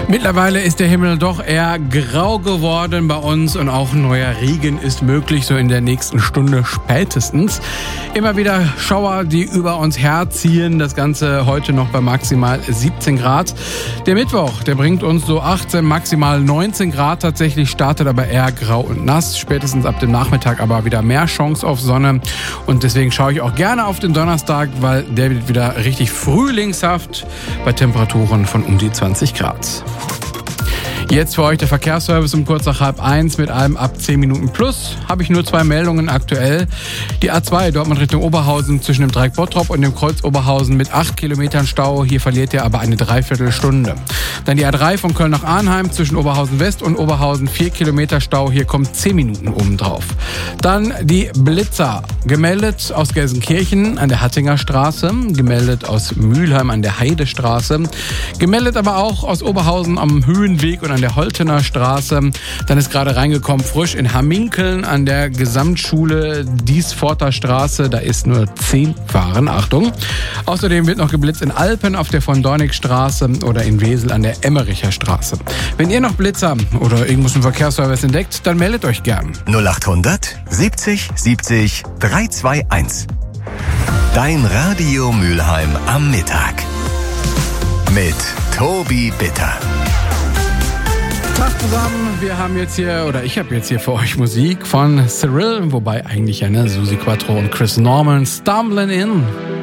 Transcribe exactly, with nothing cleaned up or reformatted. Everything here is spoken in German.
Mittlerweile ist der Himmel doch eher grau geworden bei uns und auch ein neuer Regen ist möglich, so in der nächsten Stunde spätestens. Immer wieder Schauer, die über uns herziehen, das Ganze heute noch bei maximal siebzehn Grad. Der Mittwoch, der bringt uns so achtzehn, maximal neunzehn Grad tatsächlich, startet aber eher grau und nass, spätestens ab dem Nachmittag aber wieder mehr Chance auf Sonne und deswegen schaue ich auch gerne auf den Donnerstag, weil der wird wieder richtig frühlingshaft bei Temperaturen von um die zwanzig Grad. Jetzt für euch der Verkehrsservice um kurz nach halb eins mit allem ab zehn Minuten plus. Habe ich nur zwei Meldungen aktuell. Die A zwei Dortmund Richtung Oberhausen zwischen dem Dreieck Bottrop und dem Kreuz Oberhausen mit acht Kilometern Stau. Hier verliert ihr aber eine Dreiviertelstunde. Dann die A drei von Köln nach Arnheim zwischen Oberhausen West und Oberhausen vier Kilometer Stau. Hier kommt zehn Minuten obendrauf. Dann die Blitzer. Gemeldet aus Gelsenkirchen an der Hattinger Straße. Gemeldet aus Mülheim an der Heidestraße. Gemeldet aber auch aus Oberhausen am Höhenweg und an der Holtener Straße. Dann ist gerade reingekommen frisch in Hamminkeln an der Gesamtschule Diesforter Straße. Da ist nur zehn Fahren. Achtung. Außerdem wird noch geblitzt in Alpen auf der von Dornig Straße oder in Wesel an der Emmericher Straße. Wenn ihr noch Blitzer oder irgendwas im Verkehrsservice entdeckt, dann meldet euch gern. null achthundert siebzig siebzig dreihunderteinundzwanzig. Dein Radio Mülheim am Mittag. Mit Tobi Bitter. Tag zusammen, wir haben jetzt hier, oder ich habe jetzt hier für euch Musik von Cyril, wobei eigentlich ja, ne, Susi Quattro und Chris Norman, Stumbling In.